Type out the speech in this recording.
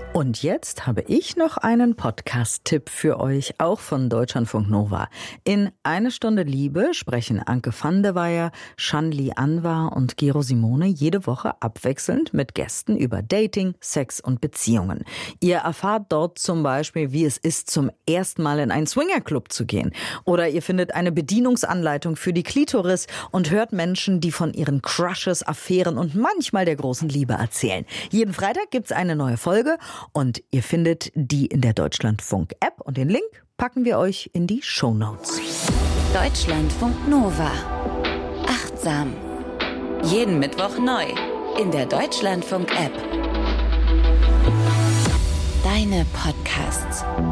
Und jetzt habe ich noch einen Podcast-Tipp für euch, auch von Deutschlandfunk Nova. In Eine Stunde Liebe sprechen Anke van de Weyer, Shanli Anwar und Gero Simone jede Woche abwechselnd mit Gästen über Dating, Sex und Beziehungen. Ihr erfahrt dort zum Beispiel, wie es ist, zum ersten Mal in einen Swingerclub zu gehen. Oder ihr findet eine Bedienungsanleitung für die Klitoris und hört Menschen, die von ihren Crushes, Affären und manchmal der großen Liebe erzählen. Jeden Freitag gibt's eine neue Folge. Und ihr findet die in der Deutschlandfunk-App und den Link packen wir euch in die Shownotes. Deutschlandfunk Nova. Achtsam. Jeden Mittwoch neu in der Deutschlandfunk-App. Deine Podcasts.